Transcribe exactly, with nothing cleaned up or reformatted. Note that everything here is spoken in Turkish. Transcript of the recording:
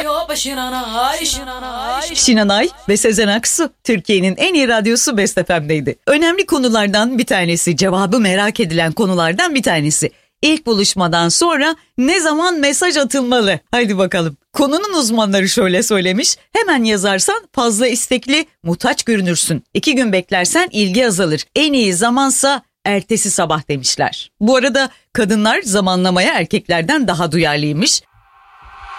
Şinanay ve Sezen Aksu Türkiye'nin en iyi radyosu Best F M'deydi. Önemli konulardan bir tanesi, cevabı merak edilen konulardan bir tanesi. İlk buluşmadan sonra ne zaman mesaj atılmalı? Haydi bakalım. Konunun uzmanları şöyle söylemiş. Hemen yazarsan fazla istekli, muhtaç görünürsün. İki gün beklersen ilgi azalır. En iyi zamansa ertesi sabah demişler. Bu arada kadınlar zamanlamaya erkeklerden daha duyarlıymış.